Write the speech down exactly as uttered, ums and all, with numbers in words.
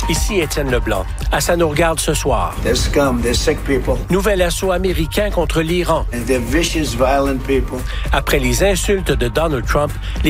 Ici Étienne Leblanc. À Ça nous regarde ce soir. They're scum, they're sick people. Nouvel assaut américain contre l'Iran. And they're vicious, violent people. Après les insultes de Donald Trump,